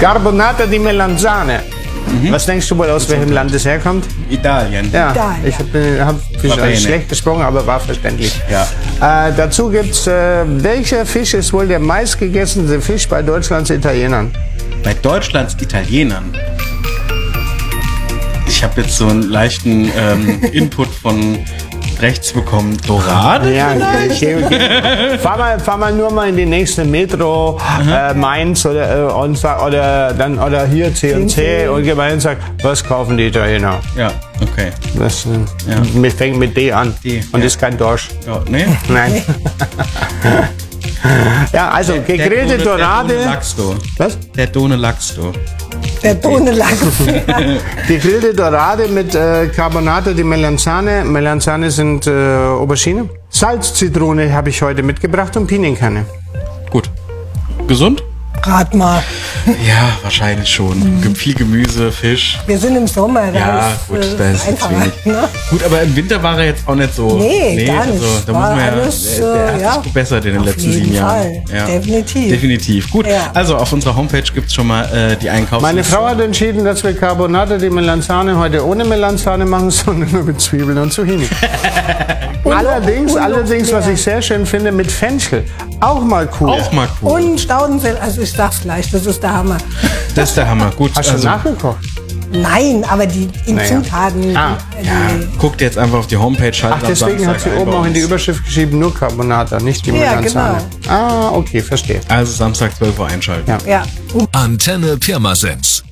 Carbonata di Melanzane. Was denkst du wohl, aus welchem Land es herkommt? Italien. Ja, Italien. ich habe schlecht gesprochen, aber war verständlich. Ja. Dazu gibt's, welcher Fisch ist wohl der meistgegessene Fisch bei Deutschlands Italienern? Bei Deutschlands Italienern. Ich habe jetzt so einen leichten Input von rechts bekommen. Dorade? Ja, okay. Fahr mal nur mal in die nächste Metro, Mainz oder hier C&C und geh mal hin und sag, was kaufen die Italiener? Ja, okay. Das fängt mit D an und ist kein Dorsch. Ja, nee? Nein. Ja, also gegrillte Dorade. Der Done Lachs, Was? Der Done Lachs, Der Bohnenlachs. Gegrillte Dorade mit Carbonata di Melanzane. Melanzane sind Aubergine. Salz, Zitrone habe ich heute mitgebracht und Pinienkerne. Gut. Gesund? Rat mal. Ja, wahrscheinlich schon. Viel Gemüse, Fisch. Wir sind im Sommer. Ja, gut, da ist jetzt einfacher. wenig. Ne? Gut, aber im Winter war er jetzt auch nicht so. Nee, gar nicht. Also, da muss War man alles, der hat sich gebessert in den letzten 7 Jahren. Ja. Definitiv. Gut, Ja. also auf unserer Homepage gibt es schon mal die Einkaufsliste. Meine Frau hat entschieden, dass wir Carbonata di Melanzane heute ohne Melanzane machen, sondern nur mit Zwiebeln und Zucchini. Allerdings, was ich sehr schön finde, mit Fenchel. Auch mal cool. Auch mal cool. Und Staudensel, also ich sag's gleich, das ist der Hammer. Das ist der Hammer. Gut, Hast du nachgekocht? Nein, aber die Zutaten. Ah, guckt jetzt einfach auf die Homepage. Ach, deswegen hat sie oben auch in die Überschrift geschrieben, nur Carbonata, nicht die Ja, Melanzane. genau. Ah, okay, verstehe. Also Samstag 12 Uhr einschalten. Ja. Ja. Antenne Pirmasens.